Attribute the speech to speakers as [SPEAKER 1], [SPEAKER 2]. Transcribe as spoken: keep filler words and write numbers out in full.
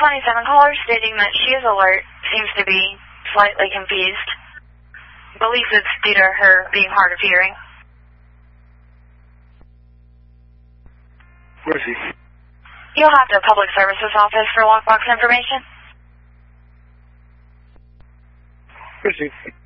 [SPEAKER 1] twenty-seven caller stating that she is alert, seems to be slightly confused. Believes it's due to her being hard of hearing.
[SPEAKER 2] Where is she?
[SPEAKER 1] You'll have to public services office for lockbox information.
[SPEAKER 2] Where is she?